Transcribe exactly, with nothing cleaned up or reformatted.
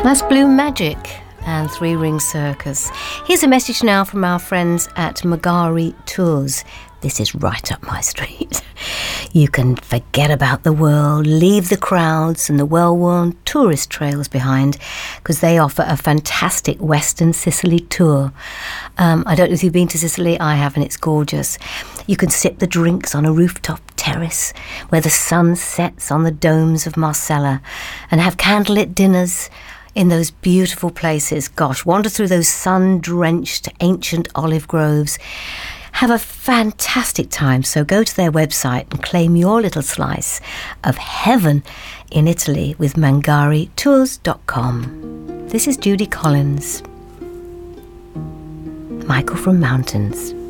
That's Blue Magic and Three Ring Circus. Here's a message now from our friends at Magari Tours. This is right up my street. You can forget about the world, leave the crowds and the well-worn tourist trails behind, because they offer a fantastic Western Sicily tour. Um, I don't know if you've been to Sicily. I have, and it's gorgeous. You can sip the drinks on a rooftop terrace where the sun sets on the domes of Marcella, and have candlelit dinners in those beautiful places. Gosh, wander through those sun-drenched ancient olive groves. Have a fantastic time. So go to their website and claim your little slice of heaven in Italy with mangari tours dot com. This is Judy Collins. Michael from Mountains.